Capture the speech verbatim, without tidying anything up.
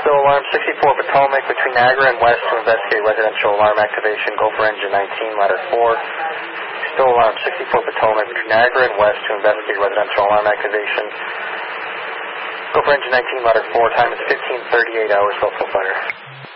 Still alarm sixty-four Potomac between Niagara and West to investigate residential alarm activation. Go for engine nineteen, ladder four. Still alarm sixty-four Potomac between Niagara and West to investigate residential alarm activation. Go for engine nineteen, ladder four. Time is fifteen thirty-eight hours, Buffalo Fire.